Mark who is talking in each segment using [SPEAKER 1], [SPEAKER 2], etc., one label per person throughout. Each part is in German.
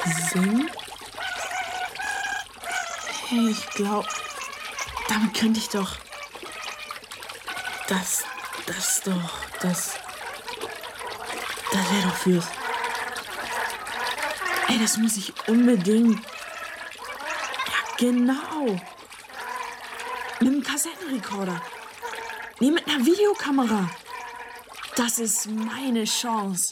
[SPEAKER 1] Singen? Hey, ich glaube, damit könnte ich doch... Das wäre doch fürs... Ey, das muss ich unbedingt... Ja, genau. Mit einem Kassettenrekorder. Nee, mit einer Videokamera. Das ist meine Chance.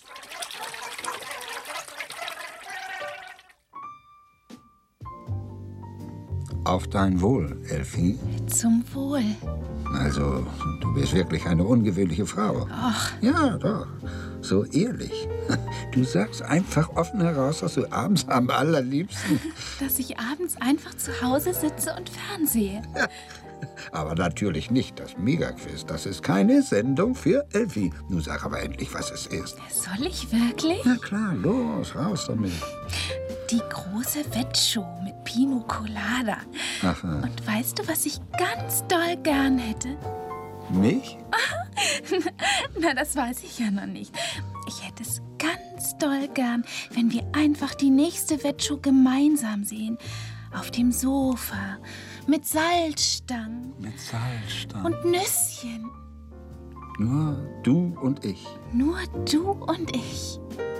[SPEAKER 2] Auf dein Wohl, Elfie.
[SPEAKER 3] Zum Wohl.
[SPEAKER 2] Also, du bist wirklich eine ungewöhnliche Frau.
[SPEAKER 3] Ach.
[SPEAKER 2] Ja, doch. So ehrlich. Du sagst einfach offen heraus, dass du abends am allerliebsten...
[SPEAKER 3] Dass ich abends einfach zu Hause sitze und fernsehe.
[SPEAKER 2] Ja. Aber natürlich nicht das Megaquiz. Das ist keine Sendung für Elfie. Nun sag aber endlich, was es ist.
[SPEAKER 3] Soll ich wirklich?
[SPEAKER 2] Na klar, los, raus damit.
[SPEAKER 3] Die große Wettshow mit Pina Colada.
[SPEAKER 2] Ach,
[SPEAKER 3] Und weißt du, was ich ganz doll gern hätte?
[SPEAKER 2] mich?
[SPEAKER 3] Na, das weiß ich ja noch nicht. Ich hätte es ganz doll gern, wenn wir einfach die nächste Wettshow gemeinsam sehen. Auf dem Sofa. Mit Salzstangen.
[SPEAKER 2] Mit Salzstangen.
[SPEAKER 3] Und Nüsschen.
[SPEAKER 2] Nur du und ich.
[SPEAKER 3] Nur du und ich.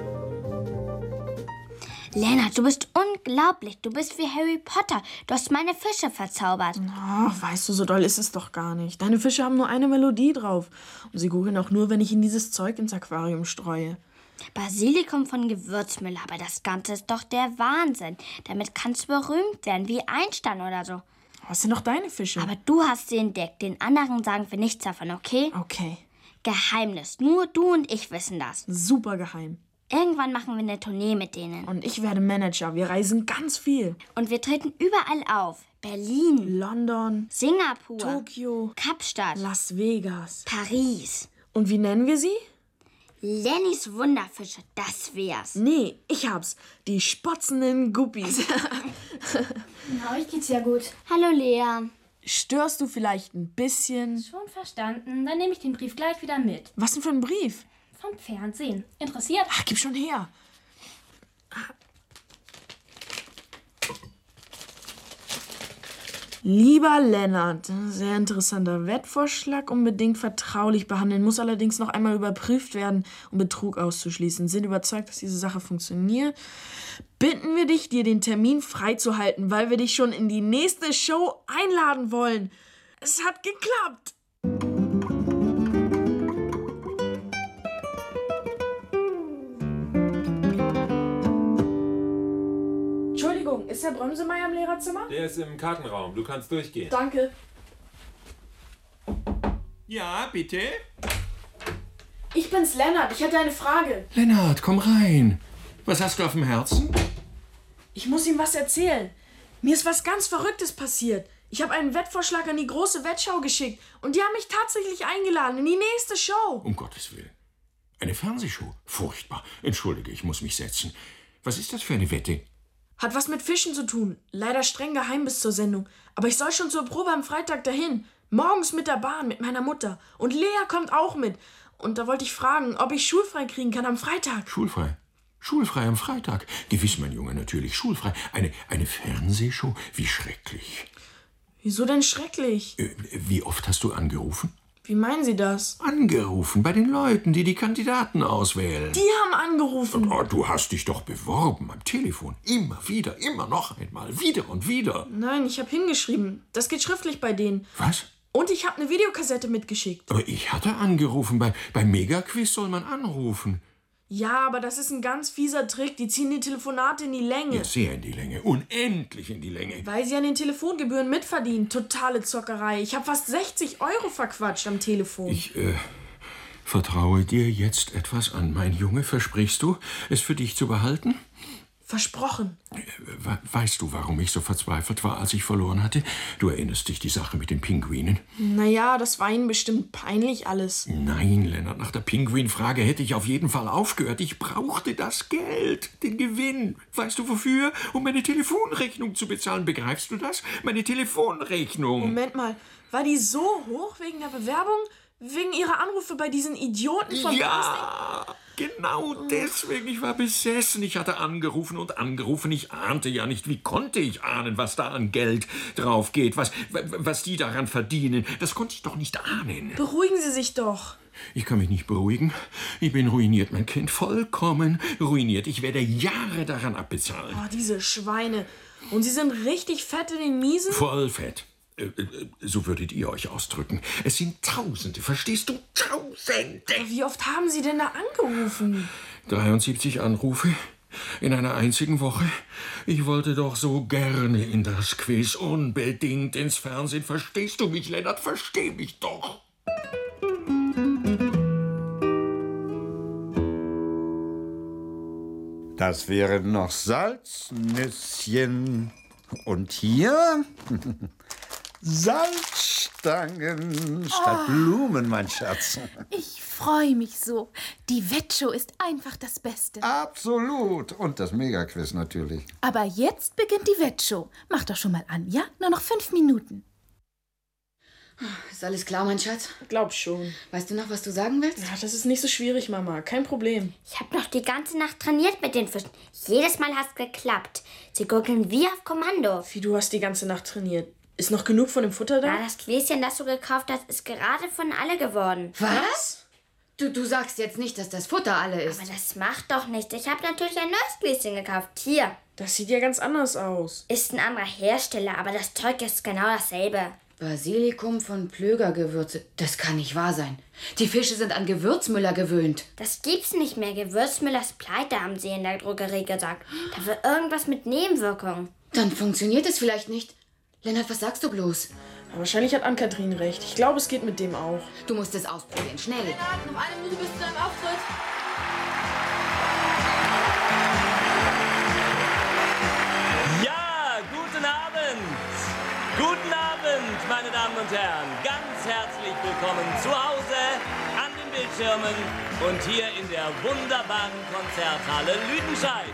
[SPEAKER 4] Lennart, du bist unglaublich. Du bist wie Harry Potter. Du hast meine Fische verzaubert.
[SPEAKER 1] Ach, weißt du, so doll ist es doch gar nicht. Deine Fische haben nur eine Melodie drauf. Und sie gurgeln auch nur, wenn ich ihnen dieses Zeug ins Aquarium streue.
[SPEAKER 4] Basilikum von Gewürzmüll, aber das Ganze ist doch der Wahnsinn. Damit kannst du berühmt werden, wie Einstein oder so.
[SPEAKER 1] Was sind doch deine Fische?
[SPEAKER 4] Aber du hast sie entdeckt. Den anderen sagen wir nichts davon, okay?
[SPEAKER 1] Okay.
[SPEAKER 4] Geheimnis. Nur du und ich wissen das.
[SPEAKER 1] Super geheim.
[SPEAKER 4] Irgendwann machen wir eine Tournee mit denen.
[SPEAKER 1] Und ich werde Manager. Wir reisen ganz viel.
[SPEAKER 4] Und wir treten überall auf. Berlin,
[SPEAKER 1] London,
[SPEAKER 4] Singapur,
[SPEAKER 1] Tokio,
[SPEAKER 4] Kapstadt,
[SPEAKER 1] Las Vegas.
[SPEAKER 4] Paris.
[SPEAKER 1] Und wie nennen wir sie?
[SPEAKER 4] Lennys Wunderfische, das wär's.
[SPEAKER 1] Nee, ich hab's. Die spotzenden Guppies.
[SPEAKER 5] Na, euch geht's ja gut.
[SPEAKER 4] Hallo Lea.
[SPEAKER 1] Störst du vielleicht ein bisschen?
[SPEAKER 5] Schon verstanden. Dann nehme ich den Brief gleich wieder mit.
[SPEAKER 1] Was denn für ein Brief?
[SPEAKER 5] Vom Fernsehen. Interessiert?
[SPEAKER 1] Ach, gib schon her. Lieber Lennart, sehr interessanter Wettvorschlag, unbedingt vertraulich behandeln, muss allerdings noch einmal überprüft werden, um Betrug auszuschließen. Sind überzeugt, dass diese Sache funktioniert. Bitten wir dich, dir den Termin freizuhalten, weil wir dich schon in die nächste Show einladen wollen. Es hat geklappt. Entschuldigung, ist Herr Brömsemeyer im Lehrerzimmer?
[SPEAKER 6] Der ist im Kartenraum. Du kannst durchgehen.
[SPEAKER 1] Danke.
[SPEAKER 7] Ja, bitte?
[SPEAKER 1] Ich bin's, Lennart. Ich hätte eine Frage.
[SPEAKER 7] Lennart, komm rein. Was hast du auf dem Herzen?
[SPEAKER 1] Ich muss ihm was erzählen. Mir ist was ganz Verrücktes passiert. Ich habe einen Wettvorschlag an die große Wettschau geschickt und die haben mich tatsächlich eingeladen in die nächste Show.
[SPEAKER 7] Um Gottes Willen. Eine Fernsehshow? Furchtbar. Entschuldige, ich muss mich setzen. Was ist das für eine Wette?
[SPEAKER 1] Hat was mit Fischen zu tun. Leider streng geheim bis zur Sendung. Aber ich soll schon zur Probe am Freitag dahin. Morgens mit der Bahn, mit meiner Mutter. Und Lea kommt auch mit. Und da wollte ich fragen, ob ich schulfrei kriegen kann am Freitag.
[SPEAKER 7] Schulfrei? Schulfrei am Freitag? Gewiss, mein Junge, natürlich schulfrei. Eine Fernsehshow? Wie schrecklich.
[SPEAKER 1] Wieso denn schrecklich?
[SPEAKER 7] Wie oft hast du angerufen?
[SPEAKER 1] Wie meinen Sie das?
[SPEAKER 7] Angerufen bei den Leuten, die die Kandidaten auswählen.
[SPEAKER 1] Die haben angerufen.
[SPEAKER 7] Oh, du hast dich doch beworben am Telefon. Immer wieder, immer noch einmal. Wieder und wieder.
[SPEAKER 1] Nein, ich habe hingeschrieben. Das geht schriftlich bei denen.
[SPEAKER 7] Was?
[SPEAKER 1] Und ich habe eine Videokassette mitgeschickt.
[SPEAKER 7] Aber ich hatte angerufen. Bei Megaquiz soll man anrufen.
[SPEAKER 1] Ja, aber das ist ein ganz fieser Trick. Die ziehen die Telefonate in die Länge.
[SPEAKER 7] Ja, sehr in die Länge. Unendlich in die Länge.
[SPEAKER 1] Weil sie an den Telefongebühren mitverdienen. Totale Zockerei. Ich habe fast 60 € verquatscht am Telefon.
[SPEAKER 7] Ich vertraue dir jetzt etwas an, mein Junge. Versprichst du, es für dich zu behalten?
[SPEAKER 1] Versprochen.
[SPEAKER 7] Weißt du, warum ich so verzweifelt war, als ich verloren hatte? Du erinnerst dich, die Sache mit den Pinguinen?
[SPEAKER 1] Naja, das war ihnen bestimmt peinlich alles.
[SPEAKER 7] Nein, Lennart, nach der Pinguinfrage hätte ich auf jeden Fall aufgehört. Ich brauchte das Geld, den Gewinn. Weißt du wofür? Um meine Telefonrechnung zu bezahlen. Begreifst du das? Meine Telefonrechnung.
[SPEAKER 1] Moment mal, war die so hoch wegen der Bewerbung? Wegen ihrer Anrufe bei diesen Idioten von
[SPEAKER 7] Ja, genau deswegen. Ich war besessen. Ich hatte angerufen und angerufen. Ich ahnte ja nicht, wie konnte ich ahnen, was da an Geld drauf geht, was die daran verdienen. Das konnte ich doch nicht ahnen.
[SPEAKER 1] Beruhigen Sie sich doch.
[SPEAKER 7] Ich kann mich nicht beruhigen. Ich bin ruiniert, mein Kind. Vollkommen ruiniert. Ich werde Jahre daran abbezahlen.
[SPEAKER 1] Oh, diese Schweine. Und sie sind richtig fett in den Miesen?
[SPEAKER 7] Voll fett. So würdet ihr euch ausdrücken. Es sind Tausende, verstehst du? Tausende!
[SPEAKER 1] Wie oft haben Sie denn da angerufen?
[SPEAKER 7] 73 Anrufe in einer einzigen Woche. Ich wollte doch so gerne in das Quiz, unbedingt ins Fernsehen. Verstehst du mich, Lennart? Versteh mich doch!
[SPEAKER 2] Das wären noch Salznüsschen. Und hier Salzstangen statt Blumen, mein Schatz.
[SPEAKER 3] Ich freue mich so. Die Wettshow ist einfach das Beste.
[SPEAKER 2] Absolut. Und das Megaquiz natürlich.
[SPEAKER 3] Aber jetzt beginnt die Wettshow. Mach doch schon mal an, ja? Nur noch 5 Minuten.
[SPEAKER 8] Ist alles klar, mein Schatz?
[SPEAKER 1] Glaub schon.
[SPEAKER 8] Weißt du noch, was du sagen willst?
[SPEAKER 1] Ja, das ist nicht so schwierig, Mama. Kein Problem.
[SPEAKER 4] Ich habe noch die ganze Nacht trainiert mit den Fischen. Jedes Mal hat's geklappt. Sie gurgeln wie auf Kommando.
[SPEAKER 1] Wie, du hast die ganze Nacht trainiert. Ist noch genug von dem Futter da?
[SPEAKER 4] Ja, das Gläschen, das du gekauft hast, ist gerade von alle geworden.
[SPEAKER 8] Was? Du sagst jetzt nicht, dass das Futter alle ist.
[SPEAKER 4] Aber das macht doch nichts. Ich habe natürlich ein neues Gläschen gekauft. Hier.
[SPEAKER 1] Das sieht ja ganz anders aus.
[SPEAKER 4] Ist ein anderer Hersteller, aber das Zeug ist genau dasselbe.
[SPEAKER 8] Basilikum von Plöger-Gewürze. Das kann nicht wahr sein. Die Fische sind an Gewürzmüller gewöhnt.
[SPEAKER 4] Das gibt's nicht mehr. Gewürzmüllers pleite, haben sie in der Drogerie gesagt. Da war irgendwas mit Nebenwirkungen.
[SPEAKER 8] Dann funktioniert es vielleicht nicht. Lennart, was sagst du bloß?
[SPEAKER 1] Aber wahrscheinlich hat Ann-Kathrin recht. Ich glaube, es geht mit dem auch.
[SPEAKER 8] Du musst es ausprobieren. Schnell.
[SPEAKER 5] Lennart, noch 1 Minute bis zu deinem Auftritt.
[SPEAKER 9] Ja, guten Abend. Guten Abend, meine Damen und Herren. Ganz herzlich willkommen zu Hause, an den Bildschirmen und hier in der wunderbaren Konzerthalle Lüdenscheid.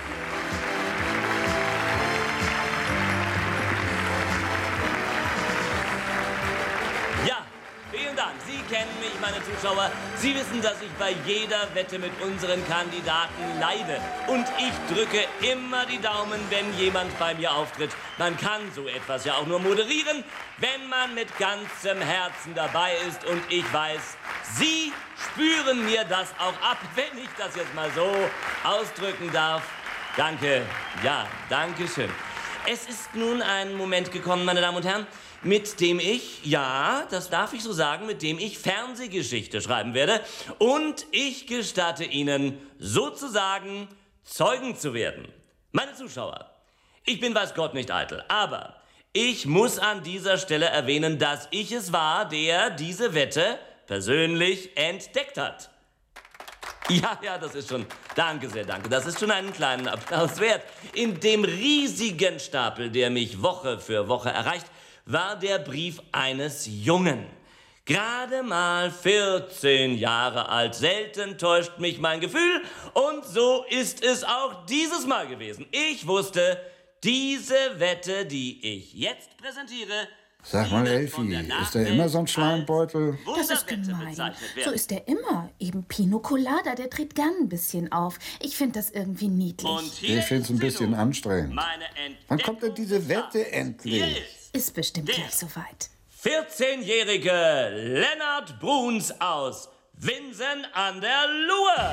[SPEAKER 9] Ja, vielen Dank. Sie kennen mich, meine Zuschauer. Sie wissen, dass ich bei jeder Wette mit unseren Kandidaten leide. Und ich drücke immer die Daumen, wenn jemand bei mir auftritt. Man kann so etwas ja auch nur moderieren, wenn man mit ganzem Herzen dabei ist. Und ich weiß, Sie spüren mir das auch ab, wenn ich das jetzt mal so ausdrücken darf. Danke. Ja, danke schön. Es ist nun ein Moment gekommen, meine Damen und Herren, mit dem ich, ja, das darf ich so sagen, mit dem ich Fernsehgeschichte schreiben werde. Und ich gestatte Ihnen, sozusagen Zeugen zu werden. Meine Zuschauer, ich bin weiß Gott nicht eitel, aber ich muss an dieser Stelle erwähnen, dass ich es war, der diese Wette persönlich entdeckt hat. Ja, das ist schon, danke sehr, danke, das ist schon einen kleinen Applaus wert. In dem riesigen Stapel, der mich Woche für Woche erreicht, war der Brief eines Jungen. Gerade mal 14 Jahre alt. Selten täuscht mich mein Gefühl. Und so ist es auch dieses Mal gewesen. Ich wusste, diese Wette, die ich jetzt präsentiere,
[SPEAKER 2] Sag mal, Elfi, ist da immer so ein Schleimbeutel?
[SPEAKER 3] Das ist gemein. So ist er immer. Eben Pino Colada, der dreht gern ein bisschen auf. Ich finde das irgendwie niedlich.
[SPEAKER 2] Ich finde es ein bisschen anstrengend. Wann kommt denn diese Wette endlich?
[SPEAKER 3] Ist bestimmt gleich soweit.
[SPEAKER 9] 14-jährige Lennart Bruns aus Winsen an der Luhe.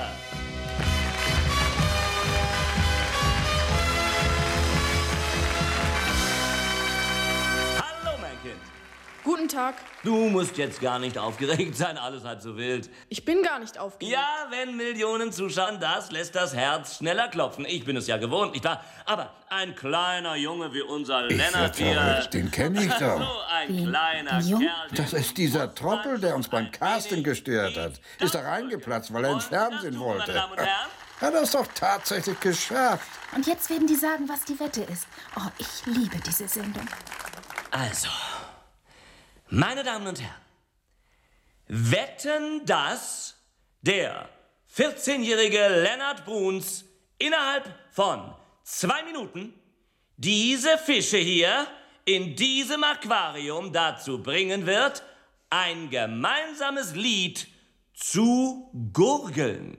[SPEAKER 9] Hallo, mein Kind.
[SPEAKER 1] Guten Tag.
[SPEAKER 9] Du musst jetzt gar nicht aufgeregt sein, alles halb so wild.
[SPEAKER 1] Ich bin gar nicht aufgeregt.
[SPEAKER 9] Ja, wenn Millionen zuschauen, das lässt das Herz schneller klopfen. Ich bin es ja gewohnt, nicht wahr? Aber ein kleiner Junge wie unser Lennart hier...
[SPEAKER 2] Den kenne ich doch.
[SPEAKER 9] So ein kleiner Kerl...
[SPEAKER 2] Das ist dieser Trottel, der uns beim Casting gestört hat. Ist da reingeplatzt, weil er ins Fernsehen wollte. Hat er es doch tatsächlich geschafft.
[SPEAKER 3] Und jetzt werden die sagen, was die Wette ist. Oh, ich liebe diese Sendung.
[SPEAKER 9] Also, meine Damen und Herren, wetten, dass der 14-jährige Lennart Bruns innerhalb von 2 Minuten diese Fische hier in diesem Aquarium dazu bringen wird, ein gemeinsames Lied zu gurgeln.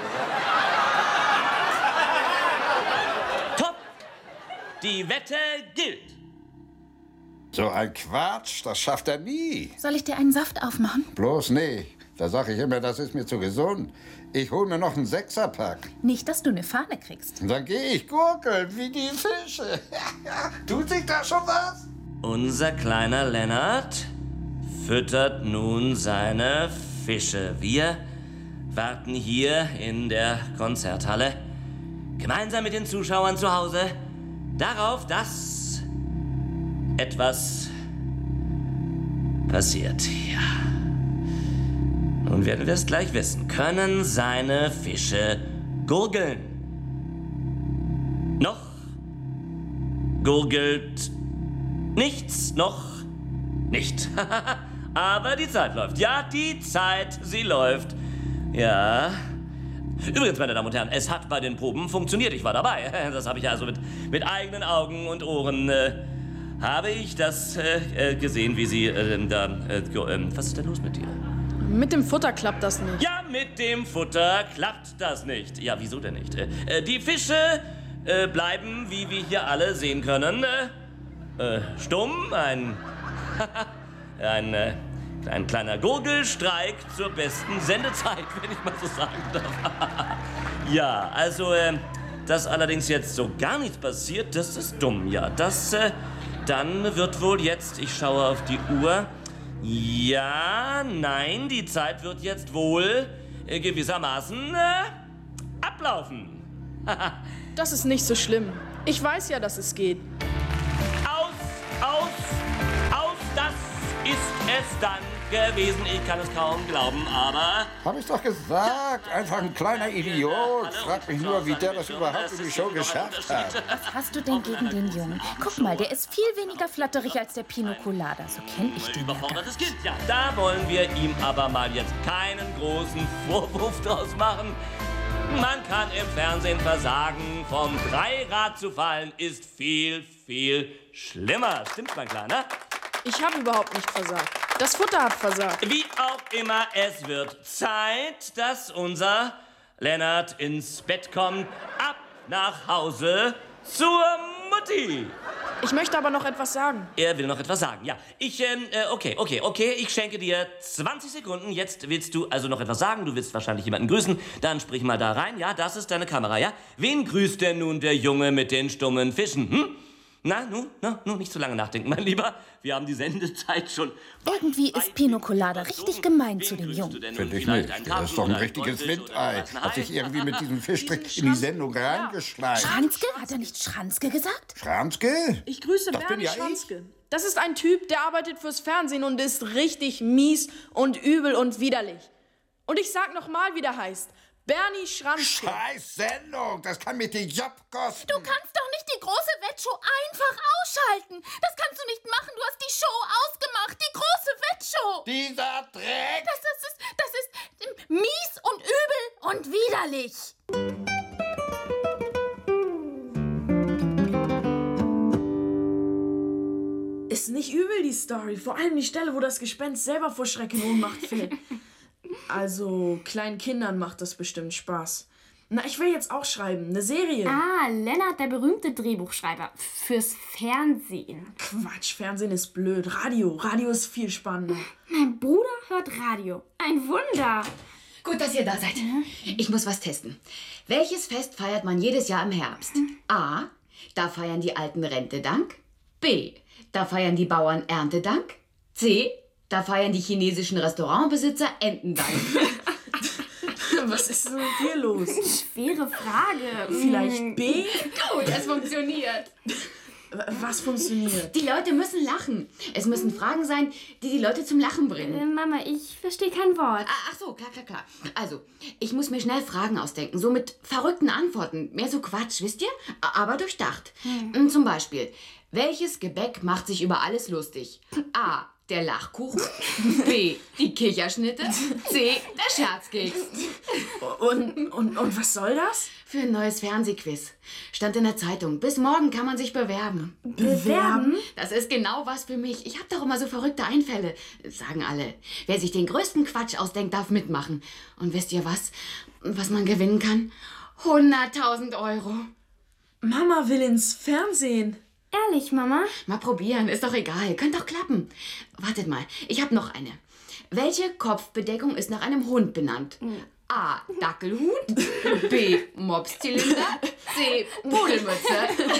[SPEAKER 9] Top! Die Wette gilt.
[SPEAKER 2] So ein Quatsch, das schafft er nie.
[SPEAKER 3] Soll ich dir einen Saft aufmachen?
[SPEAKER 2] Bloß nee. Da sag ich immer, das ist mir zu gesund. Ich hol mir noch einen Sechserpack.
[SPEAKER 3] Nicht, dass du eine Fahne kriegst.
[SPEAKER 2] Und dann gehe ich gurgeln wie die Fische. Tut sich da schon was?
[SPEAKER 9] Unser kleiner Lennart füttert nun seine Fische. Wir warten hier in der Konzerthalle gemeinsam mit den Zuschauern zu Hause darauf, dass etwas passiert. Ja. Nun werden wir es gleich wissen. Können seine Fische gurgeln? Noch gurgelt nichts, noch nicht. Aber die Zeit läuft. Ja, die Zeit, sie läuft. Ja. Übrigens, meine Damen und Herren, es hat bei den Proben funktioniert. Ich war dabei. Das habe ich also mit eigenen Augen und Ohren habe ich das gesehen, wie Sie was ist denn los mit dir?
[SPEAKER 1] Mit dem Futter klappt das nicht.
[SPEAKER 9] Ja, mit dem Futter klappt das nicht. Ja, wieso denn nicht? Die Fische bleiben, wie wir hier alle sehen können, stumm. Ein kleiner Gurgelstreik zur besten Sendezeit, wenn ich mal so sagen darf. Ja, also, dass allerdings jetzt so gar nichts passiert, das ist dumm. Ja, das, dann wird wohl jetzt, ich schaue auf die Uhr. Ja, nein, die Zeit wird jetzt wohl gewissermaßen ablaufen.
[SPEAKER 1] Das ist nicht so schlimm. Ich weiß ja, dass es geht.
[SPEAKER 9] Aus, das ist es dann gewesen. Ich kann es kaum glauben, aber...
[SPEAKER 2] Hab ich doch gesagt, einfach ein kleiner Idiot. Frag mich nur, wie der das überhaupt in die Show geschafft hat.
[SPEAKER 3] Was hast du denn gegen den Jungen? Guck mal, der ist viel weniger flatterig als der Pino Colada. So kenn ich den ja gar
[SPEAKER 9] Überfordertes Kind, ja. Da wollen wir ihm aber mal jetzt keinen großen Vorwurf draus machen. Man kann im Fernsehen versagen. Vom Dreirad zu fallen ist viel, viel schlimmer. Stimmt's, mein Kleiner?
[SPEAKER 1] Ich habe überhaupt nicht versagt. Das Futter hat versagt.
[SPEAKER 9] Wie auch immer, es wird Zeit, dass unser Lennart ins Bett kommt. Ab nach Hause zur Mutti.
[SPEAKER 1] Ich möchte aber noch etwas sagen.
[SPEAKER 9] Er will noch etwas sagen, ja. Okay. Ich schenke dir 20 Sekunden. Jetzt willst du also noch etwas sagen. Du willst wahrscheinlich jemanden grüßen. Dann sprich mal da rein. Ja, das ist deine Kamera, ja? Wen grüßt denn nun der Junge mit den stummen Fischen, hm? Na, nicht zu lange nachdenken, mein Lieber. Wir haben die Sendezeit schon.
[SPEAKER 3] Irgendwie ist Pino Colada richtig gemein zu dem Jungen.
[SPEAKER 2] Finde ich nicht. Der ist doch ein richtiges Windei. Hat sich irgendwie mit diesem Fischstrick in die Sendung reingeschleimt.
[SPEAKER 3] Schranzke? Hat er nicht Schranzke gesagt?
[SPEAKER 2] Schranzke?
[SPEAKER 1] Ich grüße Bernie Schranzke. Das ist ein Typ, der arbeitet fürs Fernsehen und ist richtig mies und übel und widerlich. Und ich sag noch mal, wie der heißt. Bernie Schranzke.
[SPEAKER 2] Scheiß Sendung, das kann mir den Job kosten.
[SPEAKER 3] Du kannst doch nicht die große Wettshow einfach ausschalten. Das kannst du nicht machen. Du hast die Show ausgemacht. Die große Wettshow.
[SPEAKER 2] Dieser Dreck.
[SPEAKER 3] Das ist mies und übel und widerlich.
[SPEAKER 1] Ist nicht übel, die Story. Vor allem die Stelle, wo das Gespenst selber vor Schreck in Ohnmacht fällt. Also, kleinen Kindern macht das bestimmt Spaß. Na, ich will jetzt auch schreiben. Eine Serie.
[SPEAKER 4] Ah, Lennart, der berühmte Drehbuchschreiber. Fürs Fernsehen.
[SPEAKER 1] Quatsch, Fernsehen ist blöd. Radio ist viel spannender.
[SPEAKER 4] Mein Bruder hört Radio. Ein Wunder.
[SPEAKER 8] Gut, dass ihr da seid. Ich muss was testen. Welches Fest feiert man jedes Jahr im Herbst? A. Da feiern die Alten Rentedank. B. Da feiern die Bauern Erntedank. C. Da feiern die chinesischen Restaurantbesitzer Entendank.
[SPEAKER 1] Was ist denn mit dir los?
[SPEAKER 4] Schwere Frage.
[SPEAKER 1] Vielleicht B?
[SPEAKER 8] Gut, es funktioniert.
[SPEAKER 1] Was funktioniert?
[SPEAKER 8] Die Leute müssen lachen. Es müssen Fragen sein, die die Leute zum Lachen bringen.
[SPEAKER 4] Mama, ich verstehe kein Wort.
[SPEAKER 8] Ach so, klar. Also, ich muss mir schnell Fragen ausdenken, so mit verrückten Antworten. Mehr so Quatsch, wisst ihr? Aber durchdacht. Zum Beispiel, welches Gebäck macht sich über alles lustig? A. der Lachkuchen. B, die Kicherschnitte. C, der Scherzkeks.
[SPEAKER 1] Und was soll das?
[SPEAKER 8] Für ein neues Fernsehquiz. Stand in der Zeitung. Bis morgen kann man sich bewerben.
[SPEAKER 1] Bewerben?
[SPEAKER 8] Das ist genau was für mich. Ich habe doch immer so verrückte Einfälle. Sagen alle. Wer sich den größten Quatsch ausdenkt, darf mitmachen. Und wisst ihr was man gewinnen kann? 100.000 €.
[SPEAKER 1] Mama will ins Fernsehen.
[SPEAKER 4] Ehrlich, Mama?
[SPEAKER 8] Mal probieren, ist doch egal. Könnte doch klappen. Wartet mal, ich habe noch eine. Welche Kopfbedeckung ist nach einem Hund benannt? A. Dackelhut. B. Mopszylinder. C. Pudelmütze.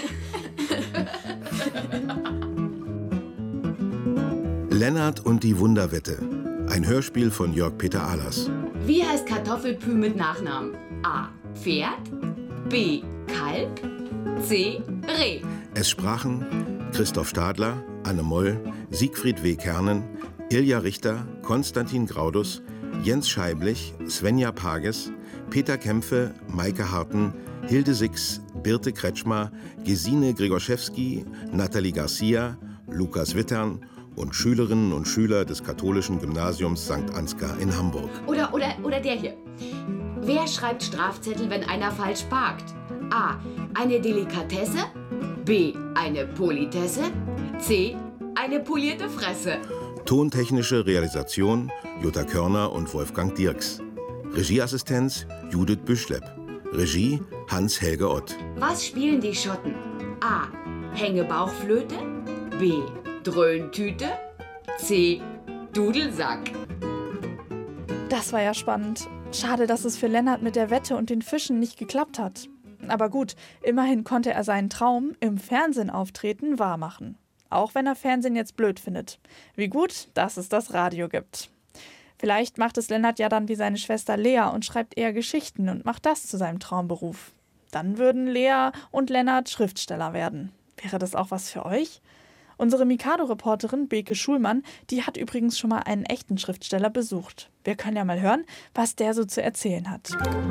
[SPEAKER 10] Lennart und die Wunderwette. Ein Hörspiel von Jörg Peter Ahlers.
[SPEAKER 8] Wie heißt Kartoffelpü mit Nachnamen? A. Pferd. B. Kalb. C. Reh.
[SPEAKER 10] Es sprachen Christoph Stadler, Anne Moll, Siegfried W. Kernen, Ilja Richter, Konstantin Graudus, Jens Scheiblich, Svenja Pages, Peter Kämpfe, Maike Harten, Hilde Six, Birte Kretschmer, Gesine Grigorschewski, Nathalie Garcia, Lukas Wittern und Schülerinnen und Schüler des katholischen Gymnasiums St. Ansgar in Hamburg.
[SPEAKER 8] Oder der hier. Wer schreibt Strafzettel, wenn einer falsch parkt? A. Eine Delikatesse. B. Eine Politesse. C. Eine polierte Fresse.
[SPEAKER 10] Tontechnische Realisation Jutta Körner und Wolfgang Dirks. Regieassistenz Judith Büschlepp. Regie Hans-Helge Ott.
[SPEAKER 8] Was spielen die Schotten? A. Hängebauchflöte. B. Dröhntüte. C. Dudelsack.
[SPEAKER 11] Das war ja spannend. Schade, dass es für Lennart mit der Wette und den Fischen nicht geklappt hat. Aber gut, immerhin konnte er seinen Traum, im Fernsehen auftreten, wahrmachen. Auch wenn er Fernsehen jetzt blöd findet. Wie gut, dass es das Radio gibt. Vielleicht macht es Lennart ja dann wie seine Schwester Lea und schreibt eher Geschichten und macht das zu seinem Traumberuf. Dann würden Lea und Lennart Schriftsteller werden. Wäre das auch was für euch? Unsere Mikado-Reporterin Beke Schulmann, die hat übrigens schon mal einen echten Schriftsteller besucht. Wir können ja mal hören, was der so zu erzählen hat.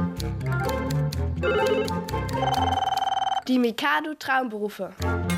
[SPEAKER 12] Die Mikado-Traumberufe.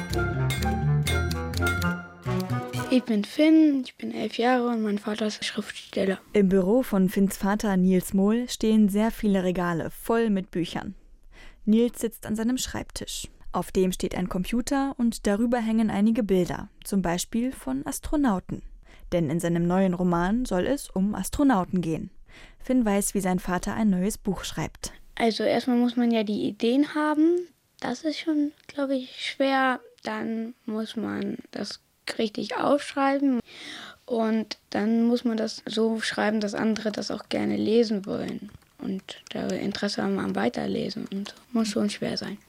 [SPEAKER 13] Ich bin Finn, ich bin 11 Jahre und mein Vater ist Schriftsteller.
[SPEAKER 14] Im Büro von Finns Vater Nils Mohl stehen sehr viele Regale voll mit Büchern. Nils sitzt an seinem Schreibtisch. Auf dem steht ein Computer und darüber hängen einige Bilder, zum Beispiel von Astronauten. Denn in seinem neuen Roman soll es um Astronauten gehen. Finn weiß, wie sein Vater ein neues Buch schreibt.
[SPEAKER 13] Also erstmal muss man ja die Ideen haben. Das ist schon, glaube ich, schwer. Dann muss man das richtig aufschreiben. Und dann muss man das so schreiben, dass andere das auch gerne lesen wollen. Und da Interesse haben am Weiterlesen. Und muss schon schwer sein.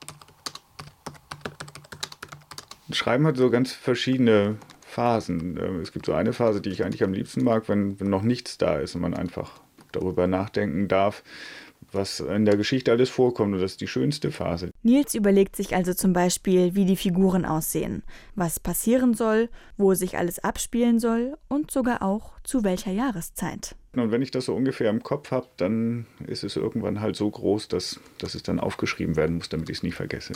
[SPEAKER 15] Schreiben hat so ganz verschiedene Phasen. Es gibt so eine Phase, die ich eigentlich am liebsten mag, wenn noch nichts da ist und man einfach darüber nachdenken darf, was in der Geschichte alles vorkommt. Und das ist die schönste Phase.
[SPEAKER 14] Nils überlegt sich also zum Beispiel, wie die Figuren aussehen, was passieren soll, wo sich alles abspielen soll und sogar auch zu welcher Jahreszeit.
[SPEAKER 15] Und wenn ich das so ungefähr im Kopf habe, dann ist es irgendwann halt so groß, dass es dann aufgeschrieben werden muss, damit ich es nie vergesse.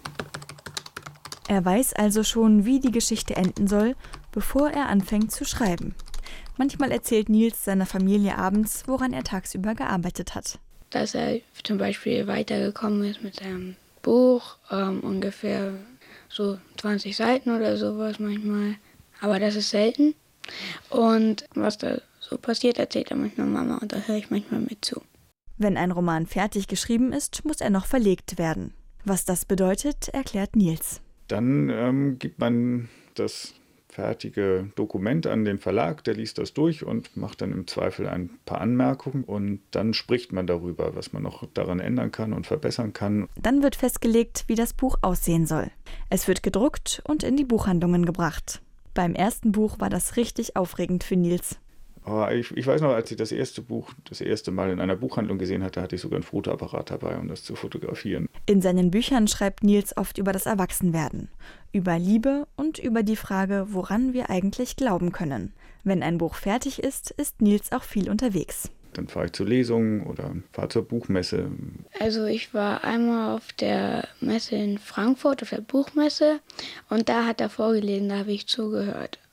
[SPEAKER 14] Er weiß also schon, wie die Geschichte enden soll, bevor er anfängt zu schreiben. Manchmal erzählt Nils seiner Familie abends, woran er tagsüber gearbeitet hat.
[SPEAKER 13] Dass er zum Beispiel weitergekommen ist mit seinem Buch, ungefähr so 20 Seiten oder sowas manchmal. Aber das ist selten. Und was da so passiert, erzählt er manchmal Mama und da höre ich manchmal mit zu.
[SPEAKER 14] Wenn ein Roman fertig geschrieben ist, muss er noch verlegt werden. Was das bedeutet, erklärt Nils.
[SPEAKER 15] Dann gibt man das fertige Dokument an den Verlag, der liest das durch und macht dann im Zweifel ein paar Anmerkungen und dann spricht man darüber, was man noch daran ändern kann und verbessern kann.
[SPEAKER 14] Dann wird festgelegt, wie das Buch aussehen soll. Es wird gedruckt und in die Buchhandlungen gebracht. Beim ersten Buch war das richtig aufregend für Nils.
[SPEAKER 15] Ich weiß noch, als ich das erste Buch das erste Mal in einer Buchhandlung gesehen hatte, hatte ich sogar einen Fotoapparat dabei, um das zu fotografieren.
[SPEAKER 14] In seinen Büchern schreibt Nils oft über das Erwachsenwerden, über Liebe und über die Frage, woran wir eigentlich glauben können. Wenn ein Buch fertig ist, ist Nils auch viel unterwegs.
[SPEAKER 15] Dann fahre ich zu Lesungen oder fahre zur Buchmesse.
[SPEAKER 13] Also ich war einmal auf der Messe in Frankfurt, auf der Buchmesse, und da hat er vorgelesen, da habe ich zugehört.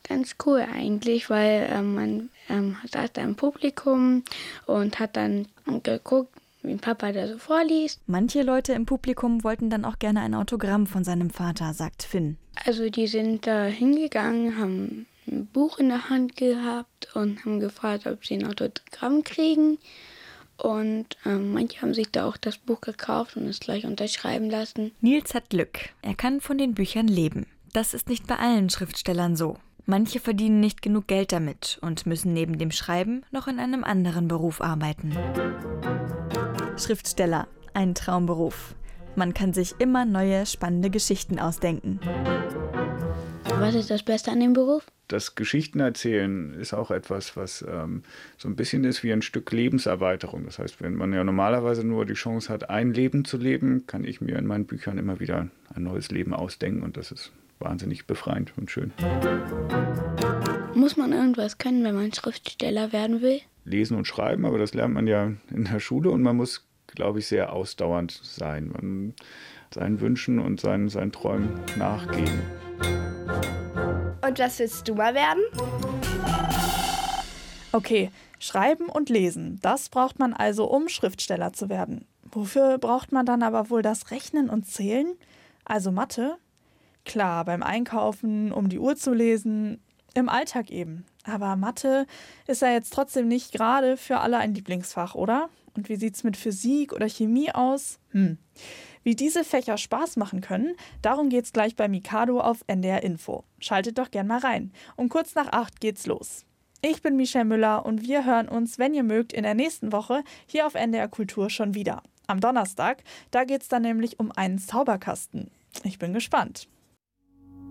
[SPEAKER 13] ganz cool eigentlich, weil man saß da im Publikum und hat dann geguckt, wie Papa da so vorliest.
[SPEAKER 14] Manche Leute im Publikum wollten dann auch gerne ein Autogramm von seinem Vater, sagt Finn.
[SPEAKER 13] Also die sind da hingegangen, haben ein Buch in der Hand gehabt und haben gefragt, ob sie ein Autogramm kriegen. Und manche haben sich da auch das Buch gekauft und es gleich unterschreiben lassen.
[SPEAKER 14] Nils hat Glück. Er kann von den Büchern leben. Das ist nicht bei allen Schriftstellern so. Manche verdienen nicht genug Geld damit und müssen neben dem Schreiben noch in einem anderen Beruf arbeiten. Schriftsteller, ein Traumberuf. Man kann sich immer neue, spannende Geschichten ausdenken.
[SPEAKER 13] Was ist das Beste an dem Beruf?
[SPEAKER 15] Das Geschichtenerzählen ist auch etwas, was so ein bisschen ist wie ein Stück Lebenserweiterung. Das heißt, wenn man ja normalerweise nur die Chance hat, ein Leben zu leben, kann ich mir in meinen Büchern immer wieder ein neues Leben ausdenken. Und das ist wahnsinnig befreiend und schön.
[SPEAKER 13] Muss man irgendwas können, wenn man Schriftsteller werden will?
[SPEAKER 15] Lesen und schreiben, aber das lernt man ja in der Schule. Und man muss, glaube ich, sehr ausdauernd sein. Man seinen Wünschen und seinen Träumen nachgehen.
[SPEAKER 12] Und was willst du mal werden?
[SPEAKER 11] Okay, schreiben und lesen, das braucht man also, um Schriftsteller zu werden. Wofür braucht man dann aber wohl das Rechnen und Zählen? Also Mathe? Klar, beim Einkaufen, um die Uhr zu lesen, im Alltag eben. Aber Mathe ist ja jetzt trotzdem nicht gerade für alle ein Lieblingsfach, oder? Und wie sieht's mit Physik oder Chemie aus? Wie diese Fächer Spaß machen können, darum geht's gleich bei Mikado auf NDR Info. Schaltet doch gern mal rein. Um kurz nach 8 geht's los. Ich bin Michelle Müller und wir hören uns, wenn ihr mögt, in der nächsten Woche hier auf NDR Kultur schon wieder. Am Donnerstag, da geht's dann nämlich um einen Zauberkasten. Ich bin gespannt.